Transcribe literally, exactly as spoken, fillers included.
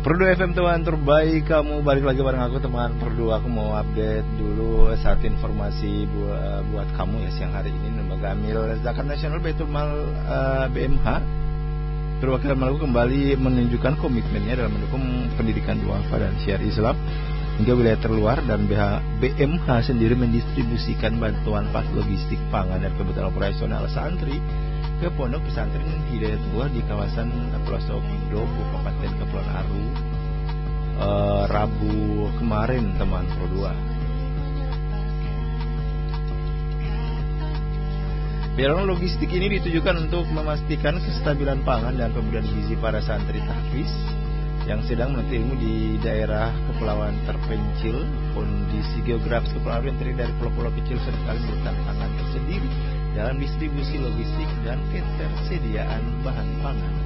Perdu F M teman terbaik, kamu balik lagi bareng aku teman Perdu. Aku mau update dulu satu informasi buat, buat kamu ya siang hari ini. Lembaga Amil Zakat Nasional Baitul Mal uh, B M H Perwakilan Maluku kembali menunjukkan komitmennya dalam mendukung pendidikan duafa dan syiar Islam hingga wilayah terluar, dan B M H sendiri mendistribusikan bantuan pas logistik pangan dan kebutuhan operasional santri ke pondok pesantren Hidayatullah di kawasan pelosok Indo, Kabupaten Kepulauan Aru, e, Rabu kemarin teman Pro dua. Pialang logistik ini ditujukan untuk memastikan kestabilan pangan dan pemberian gizi para santri tahfiz yang sedang menuntut ilmu di daerah kepulauan terpencil. Kondisi geografis kepulauan Aru yang terdiri dari pulau-pulau kecil seringkali membutuhkan tantangan tersendiri dalam distribusi logistik dan ketersediaan bahan pangan.